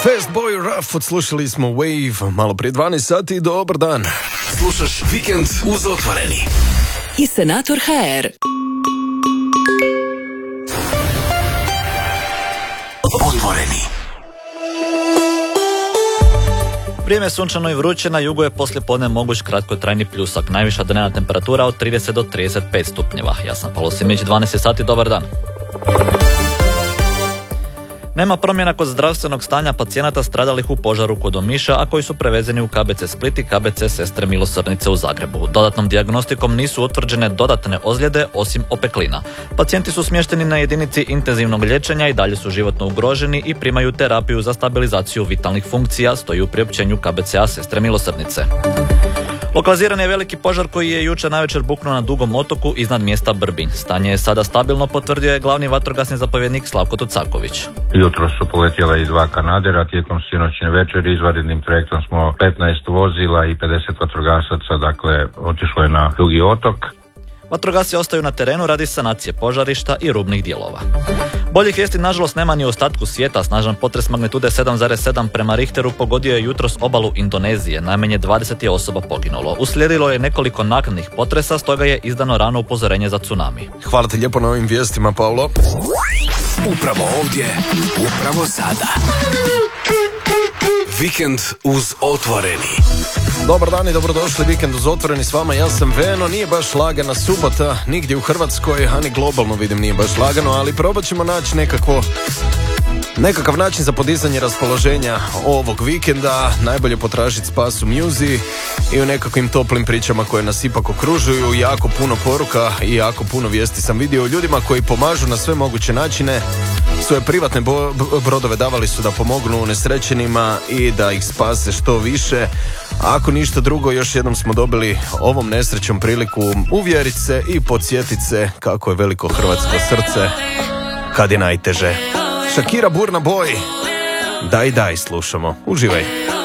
Fastboy Raf, odslušali smo Wave malo prije 12 sati. Dobar dan. Slušaš Vikend uz Otvoreni. I Senator HR. Otvoreni. Vrijeme je sunčano i vruće, na jugu je poslijepodne moguć kratkotrajni pljusak, najviša dnevna temperatura od 30 do 35 stupnjeva. Ja sam Pavlo Simić, 12 sati, dobar dan. Nema promjena kod zdravstvenog stanja pacijenata stradalih u požaru kod Omiša, a koji su prevezeni u KBC Split i KBC Sestre Milosrdnice u Zagrebu. Dodatnom dijagnostikom nisu utvrđene dodatne ozljede osim opeklina. Pacijenti su smješteni na jedinici intenzivnog liječenja i dalje su životno ugroženi i primaju terapiju za stabilizaciju vitalnih funkcija, stoji u priopćenju KBC-a Sestre Milosrdnice. Lokaliziran je veliki požar koji je jučer navečer buknuo na Dugom otoku iznad mjesta Brbinj. Stanje je sada stabilno, potvrdio je glavni vatrogasni zapovjednik Slavko Tucaković. Jutro su poletjela i 2 kanadera, tijekom sinoćne večeri izvanrednim trajektom smo 15 vozila i 50 vatrogasaca, dakle otišlo je na Dugi otok. Vatrogasci ostaju na terenu radi sanacije požarišta i rubnih dijelova. Boljih vijesti nažalost nema ni u ostatku svijeta. Snažan potres magnitude 7,7 prema Richteru pogodio je jutros obalu Indonezije. Najmanje 20 je osoba poginulo. Uslijedilo je nekoliko naknadnih potresa, stoga je izdano rano upozorenje za tsunami. Hvala ti lijepo na ovim vijestima, Pavlo. Upravo ovdje, upravo sada. Vikend uz Otvoreni. Dobar dan i dobrodošli, Vikend uz Otvoreni s vama. Ja sam Veno, nije baš lagana subota nigdje u Hrvatskoj, a ni globalno vidim nije baš lagano, ali probat ćemo naći nekakav način za podizanje raspoloženja ovog vikenda. Najbolje potražiti spas u muzi i u nekakvim toplim pričama koje nas ipak okružuju. Jako puno poruka i jako puno vijesti sam vidio o ljudima koji pomažu na sve moguće načine. Svoje privatne brodove davali su da pomognu unesrećenima i da ih spase što više. A ako ništa drugo, još jednom smo dobili ovom nesrećom priliku uvjerit se i podsjetit se kako je veliko hrvatsko srce kad je najteže. Shakira, Burna Boy. Daj, slušamo. Uživaj.